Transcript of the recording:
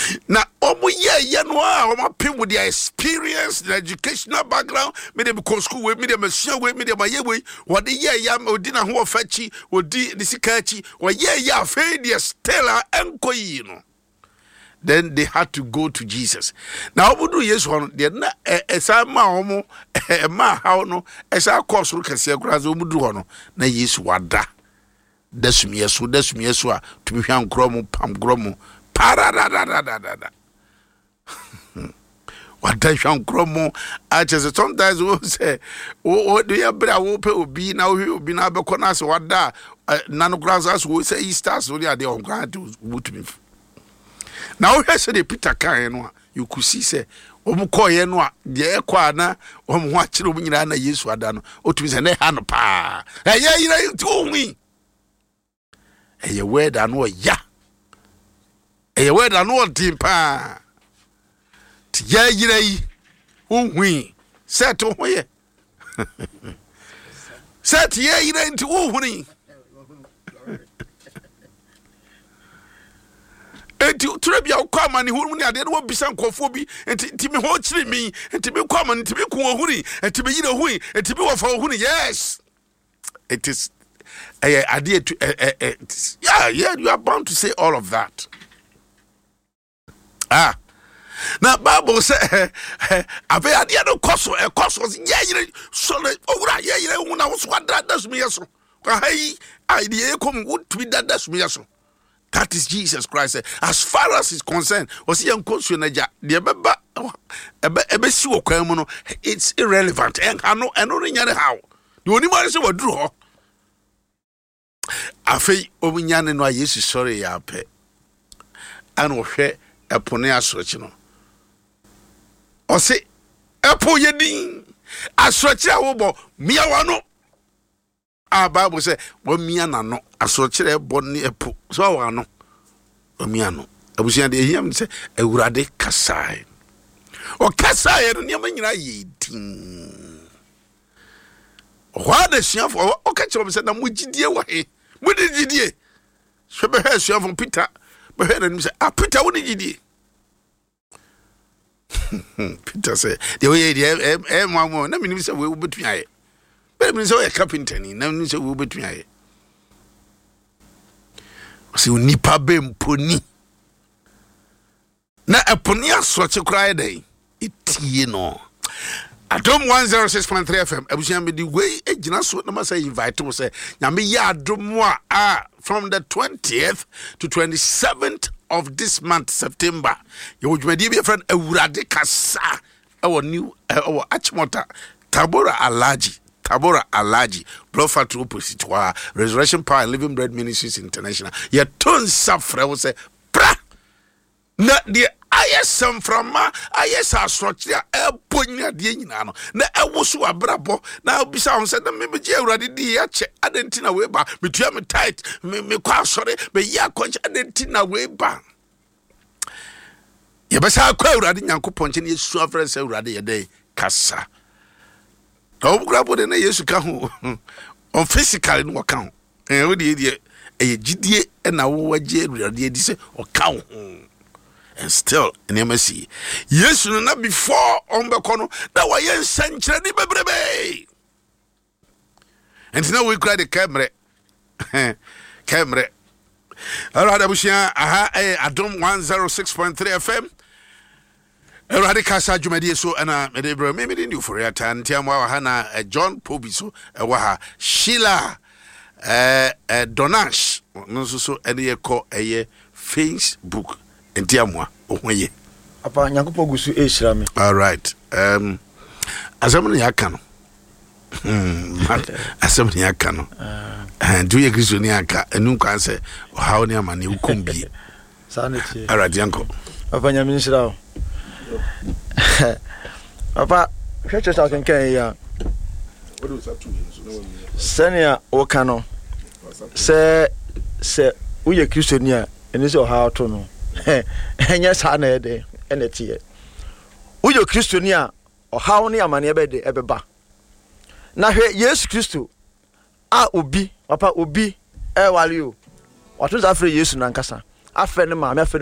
na omo ye no a omo pay with their experience, their educational background, me dem go school we, me dem asua we, me dem aye we, what the ye odi na ho ofachi, odi the sikachi, what ye afei the stella enko yi no. Then they had to go to Jesus. Now, obudu Yesu hono de na esa ma homo ma ha no esa course ru kase akurazo obudu hono na Yesu wada. Desum Yesu a to be hwan kromo pam gromo para da. Wada hwan kromo a chese sometimes we say o do ya bra wo pe obi na obi na be kona se wada na no kurazo as we say Easter so they are on grant to me. Now we say the Peter kan no you could see say omu koye no a de ekwa na omu ho akire omu nyina na Yesu ada no otumi say na ha no pa eye yira tu wi eye word anu ya eye word anu din pa ti ya yira yi ohwi set ho ye set ye yira nti ohuni enti trebia ukwa ni huru ni ade no bisa nkofo bi enti me ho kire mi enti me kwa mani enti me ku ohuri enti me yire hui enti me wofa ohuri. Yes, it is ade to yeah you are bound to say all of that. Now Bible say ave ade no koso ye yire so le owura ye yire hu na wo so adada so me yeso kwa hai idea kom would to be dada so me yeso. That is Jesus Christ. As far as he's concerned, it's irrelevant. And I know how. The only man is what drew. I feel Ominyane no Yesu sorry ya pe. And ohwe epone asrochi no. O se epo yedin asrochi awobo miawa no. Bible say wamia na no asrochire boni epo so wa no wamia no abusia de hiam say awurade kasai o kasai no nyama nyina yedin wa de suafo o ka kire say na mugidie wa he mudidie so be he suafo Peter be he na say Peter wo digidie Peter say de we mo na minim say we betu aye. But so a carpenter ni na nso wo betun aye. Se unipa bem poni. Na eponi asoche krai dey. Itie no. Adom 106.3 FM. Abusian be the way ejina so na ma say invite we say nyame ya adom a from the 20th to 27th of this month September. You dwumadi be friend awurade kasa our new our Achimota Tabora Alaji, Prophet to opposite wa Resurrection Power Living Bread Ministries International. Ye ton safra we say pra na the ISM from ISA structure ponya de nyina no na ewoso abrabo na obisa on say na me je awurade di ya che adentina we ba metua me tight me kwa sore me ya konche adentina we ba ye besa kwa awurade nyankopon che ne yesu afre say awurade ye dey kasa. Grabo de na Yesu ka ho on physically no ka ho wo de gidie na wo wagye awurade di se o ka ho and still in see Yesu no na before on be kono na wa ye nsankyere ni bebrebe and now we cry the camera alright abusia Adom 106.3 FM Erade kasa dwumadi so na medebro me ndi for ya tan tiam wa ha na John Pobi so wa ha Sheila Donash no so ene ye ko eye Facebook entiamwa ohwe apa nyankopɔ gusu ehira me. All right asamne yaka no asamne yaka no do ye Kristo ni aka enu kan se how ni amane ukombie saneti. All right yanko apa nyame nhira o Papa, church is talking ya. Senia okano. Se uye Kristonia eni se oha to no. Enya sa na ede eneti. Uye Kristonia oha ni amane ebe de ebeba. Na hwe Yesu Kristo a obi, papa obi e wale o. Wato za afre Yesu na nkasa. Afre ne ma me afre